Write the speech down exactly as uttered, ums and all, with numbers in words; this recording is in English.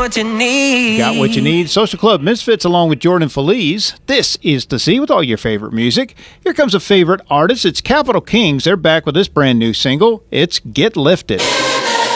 what you need. Got what you need. Social Club Misfits along with Jordan Feliz. This is The Z with all your favorite music. Here comes a favorite artist. It's Capital Kings. They're back with this brand new single. It's Get Lifted.